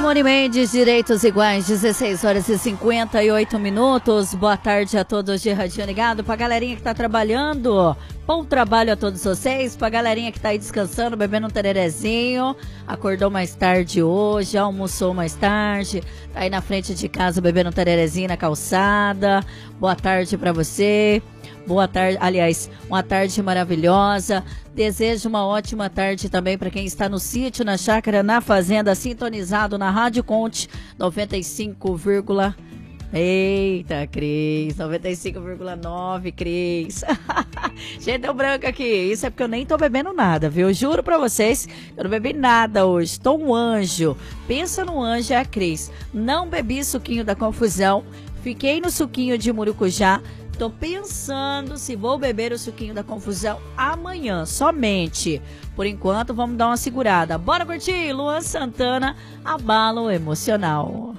Rony Mendes, Direitos Iguais, 16 horas e 58 minutos. Boa tarde a todos de Radinho Ligado. Pra galerinha que tá trabalhando, bom trabalho a todos vocês. Pra galerinha que tá aí descansando, bebendo um tererezinho, acordou mais tarde hoje, almoçou mais tarde, tá aí na frente de casa bebendo um tererezinho na calçada. Boa tarde pra você. Boa tarde, aliás, uma tarde maravilhosa. Desejo uma ótima tarde também para quem está no sítio, na chácara, na fazenda, sintonizado na Rádio Conte 95, eita, Cris, 95,9, Cris. Gente, deu branco aqui. Isso é porque eu nem tô bebendo nada, viu? Juro pra vocês, eu não bebi nada hoje. Tô um anjo. Pensa no anjo, é a Cris. Não bebi suquinho da confusão. Fiquei no suquinho de murucujá. Tô pensando se vou beber o suquinho da confusão amanhã, somente. Por enquanto, vamos dar uma segurada. Bora curtir? Luan Santana, Abalo Emocional.